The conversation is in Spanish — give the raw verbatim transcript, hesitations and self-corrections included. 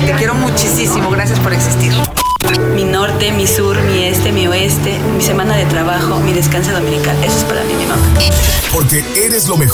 Te quiero muchísimo, gracias por existir. Mi norte, mi sur, mi este, mi oeste, mi semana de trabajo, mi descanso dominical. Eso es para mí, mi mamá. Porque eres lo mejor.